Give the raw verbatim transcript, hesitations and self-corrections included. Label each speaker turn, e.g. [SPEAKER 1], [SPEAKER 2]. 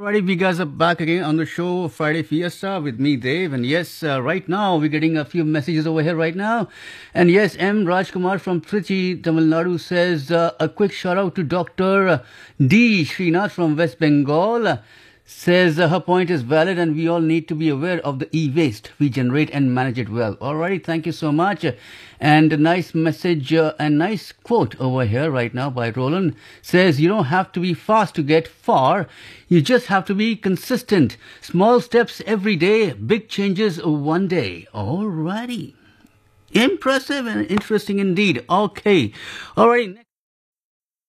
[SPEAKER 1] Alrighty, we guys are back again on the show Friday Fiesta with me, Dave. And yes, uh, right now we're getting a few messages over here right now. And yes, M. Rajkumar from Trichy, Tamil Nadu says uh, a quick shout out to Doctor D. Srinath from West Bengal. Says uh, her point is valid and we all need to be aware of the e-waste we generate and manage it well. Alrighty, thank you so much. And a nice message, uh, a nice quote over here right now by Roland says, you don't have to be fast to get far. You just have to be consistent. Small steps every day, big changes one day. Alrighty. Impressive and interesting indeed. Okay. Alright.